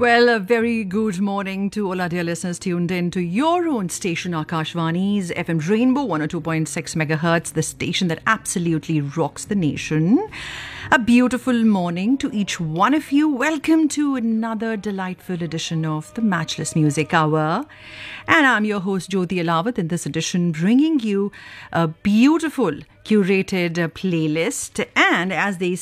Well, a very good morning to all our dear listeners tuned in to your own station, Akashvani's FM Rainbow 102.6 megahertz, the station that absolutely rocks the nation. A beautiful morning to each one of you. Welcome to another delightful edition of the Matchless Music Hour. And I'm your host, Jyoti Alawat, in this edition, bringing you a beautiful curated playlist. And as they